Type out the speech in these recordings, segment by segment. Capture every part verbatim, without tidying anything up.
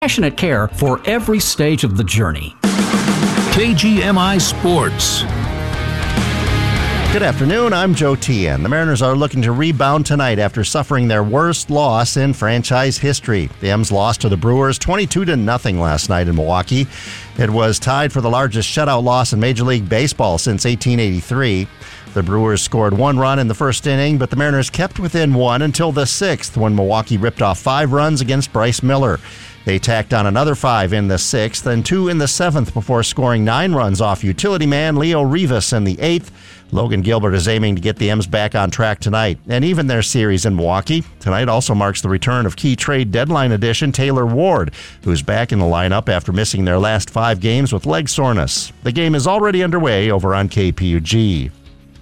Passionate care for every stage of the journey. K G M I Sports. Good afternoon, I'm Joe Tian. The Mariners are looking to rebound tonight after suffering their worst loss in franchise history. The M's lost to the Brewers twenty-two to nothing last night in Milwaukee. It was tied for the largest shutout loss in Major League Baseball since eighteen eighty-three. The Brewers scored one run in the first inning, but the Mariners kept within one until the sixth when Milwaukee ripped off five runs against Bryce Miller. They tacked on another five in the sixth and two in the seventh before scoring nine runs off utility man Leo Rivas in the eighth. Logan Gilbert is aiming to get the M's back on track tonight and even their series in Milwaukee. Tonight also marks the return of key trade deadline addition Taylor Ward, who's back in the lineup after missing their last five games with leg soreness. The game is already underway over on K P U G.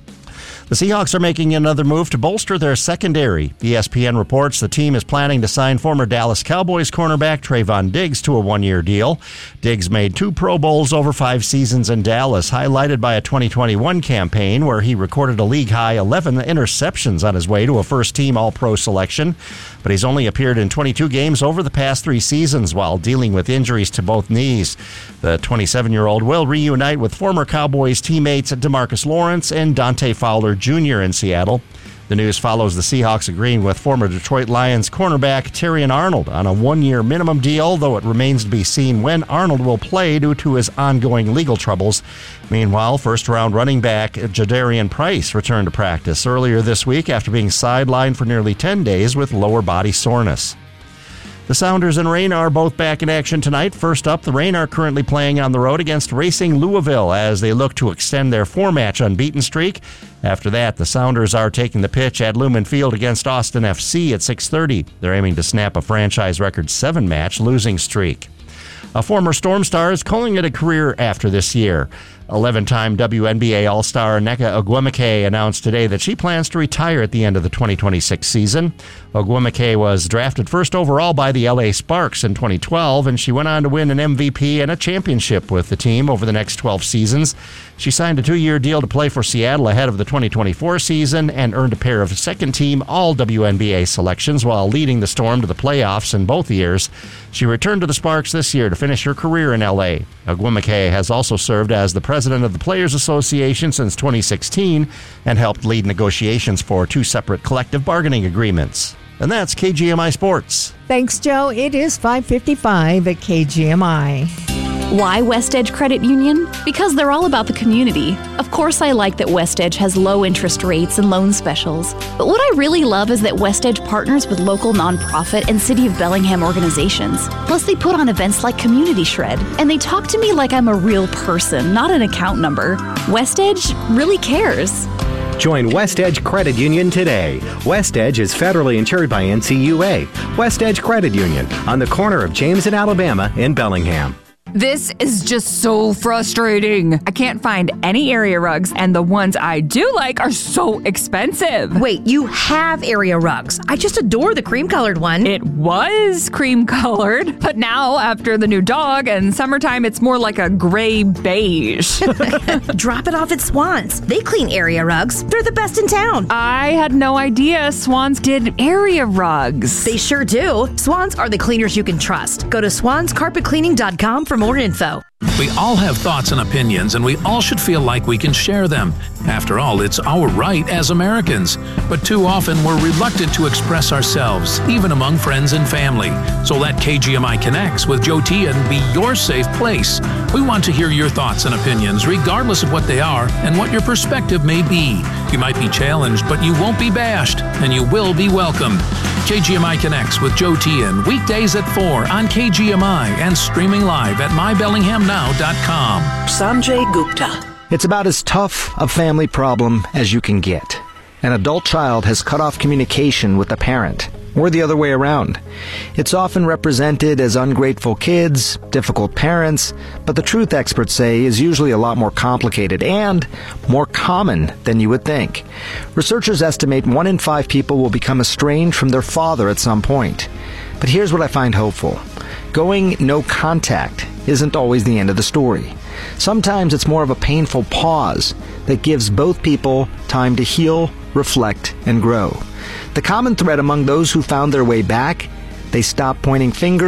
The Seahawks are making another move to bolster their secondary. E S P N reports the team is planning to sign former Dallas Cowboys cornerback Trayvon Diggs to a one-year deal. Diggs made two Pro Bowls over five seasons in Dallas, highlighted by a twenty twenty-one campaign where he recorded a league-high eleven interceptions on his way to a first-team All-Pro selection. But he's only appeared in twenty-two games over the past three seasons while dealing with injuries to both knees. The twenty-seven-year-old will reunite with former Cowboys teammates DeMarcus Lawrence and Dante Fowler Junior in Seattle. The news follows the Seahawks agreeing with former Detroit Lions cornerback Terrion Arnold on a one-year minimum deal, though it remains to be seen when Arnold will play due to his ongoing legal troubles. Meanwhile, first-round running back Jadarian Price returned to practice earlier this week after being sidelined for nearly ten days with lower body soreness. The Sounders and Reign are both back in action tonight. First up, the Reign are currently playing on the road against Racing Louisville as they look to extend their four-match unbeaten streak. After that, the Sounders are taking the pitch at Lumen Field against Austin F C at six thirty. They're aiming to snap a franchise record seven-match losing streak. A former Storm star is calling it a career after this year. eleven-time W N B A All-Star Nneka Ogwumike announced today that she plans to retire at the end of the twenty twenty-six season. Ogwumike was drafted first overall by the L A Sparks in twenty twelve, and she went on to win an M V P and a championship with the team over the next twelve seasons. She signed a two-year deal to play for Seattle ahead of the twenty twenty-four season and earned a pair of second-team All-W N B A selections while leading the Storm to the playoffs in both years. She returned to the Sparks this year to finish her career in L A. Ogwumike has also served as the president of the Players Association since twenty sixteen and helped lead negotiations for two separate collective bargaining agreements. And that's K G M I Sports. Thanks, Joe. It is five fifty-five at K G M I. Why West Edge Credit Union? Because they're all about the community. Of course, I like that West Edge has low interest rates and loan specials. But what I really love is that West Edge partners with local nonprofit and City of Bellingham organizations. Plus, they put on events like Community Shred. And they talk to me like I'm a real person, not an account number. West Edge really cares. Join West Edge Credit Union today. West Edge is federally insured by N C U A. West Edge Credit Union on the corner of James and Alabama in Bellingham. This is just so frustrating. I can't find any area rugs, and the ones I do like are so expensive. Wait, you have area rugs. I just adore the cream-colored one. It was cream-colored, but now, after the new dog and summertime, it's more like a gray beige. Drop it off at Swans. They clean area rugs. They're the best in town. I had no idea Swans did area rugs. They sure do. Swans are the cleaners you can trust. Go to swans carpet cleaning dot com for more info. We all have thoughts and opinions, and we all should feel like we can share them. After all, it's our right as Americans. But too often, we're reluctant to express ourselves, even among friends and family. So let K G M I Connects with Joe Tian be your safe place. We want to hear your thoughts and opinions, regardless of what they are and what your perspective may be. You might be challenged, but you won't be bashed, and you will be welcomed. K G M I Connects with Joe Tian, weekdays at four on K G M I and streaming live at my bellingham now dot com. Sanjay Gupta. It's about as tough a family problem as you can get. An adult child has cut off communication with a parent, or the other way around. It's often represented as ungrateful kids, difficult parents, but the truth, experts say, is usually a lot more complicated and more common than you would think. Researchers estimate one in five people will become estranged from their father at some point. But here's what I find hopeful. Going no contact isn't always the end of the story. Sometimes it's more of a painful pause that gives both people time to heal, reflect, and grow. The common thread among those who found their way back, they stopped pointing fingers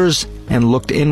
and looked in